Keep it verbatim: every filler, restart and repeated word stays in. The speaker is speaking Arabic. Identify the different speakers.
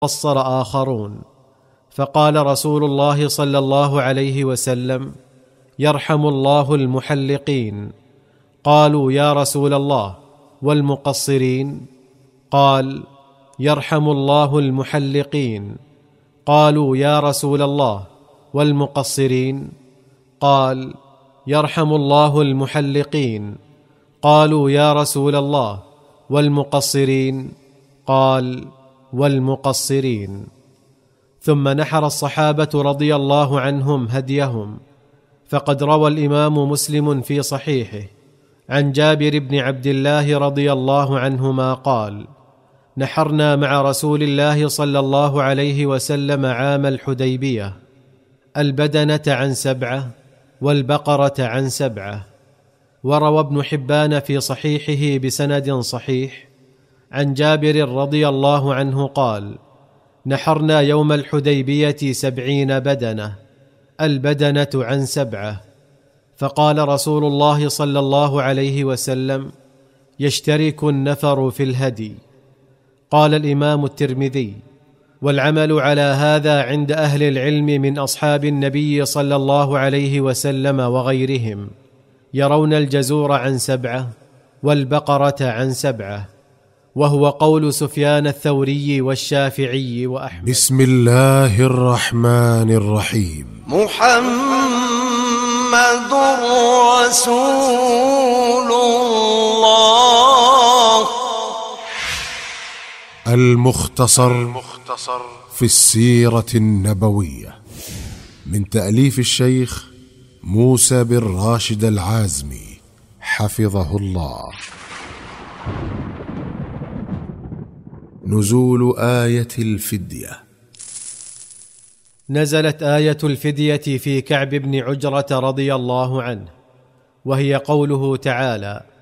Speaker 1: قصر آخرون. فقال رسول الله صلى الله عليه وسلم: يرحم الله المحلقين. قالوا: يا رسول الله، والمقصرين؟ قال: يرحم الله المحلقين. قالوا: يا رسول الله، والمقصرين؟ قال: يرحم الله المحلقين. قالوا: يا رسول الله، والمقصرين؟ قال: والمقصرين. ثم نحر الصحابة رضي الله عنهم هديهم، فقد روى الإمام مسلم في صحيحه عن جابر بن عبد الله رضي الله عنهما قال: نحرنا مع رسول الله صلى الله عليه وسلم عام الحديبية البدنة عن سبعة والبقرة عن سبعة. وروى ابن حبان في صحيحه بسند صحيح عن جابر رضي الله عنه قال: نحرنا يوم الحديبية سبعين بدنة، البدنة عن سبعة. فقال رسول الله صلى الله عليه وسلم: يشترك النفر في الهدي. قال الإمام الترمذي: والعمل على هذا عند أهل العلم من أصحاب النبي صلى الله عليه وسلم وغيرهم، يرون الجزور عن سبعة والبقرة عن سبعة، وهو قول سفيان الثوري والشافعي وأحمد.
Speaker 2: بسم الله الرحمن الرحيم.
Speaker 3: محمد رسول الله.
Speaker 2: المختصر في السيرة النبوية، من تأليف الشيخ موسى بن راشد العازمي حفظه الله. نزول آية الفدية.
Speaker 1: نزلت آية الفدية في كعب بن عجرة رضي الله عنه، وهي قوله تعالى: